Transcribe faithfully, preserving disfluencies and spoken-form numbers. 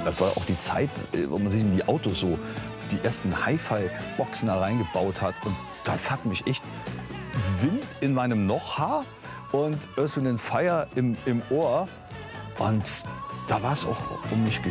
Das war auch die Zeit, wo man sich in die Autos so die ersten Hi-Fi-Boxen da reingebaut hat. Und das hat mich echt Wind in meinem Nochhaar und Earth, Wind and Fire im, im Ohr. Und da war es auch um mich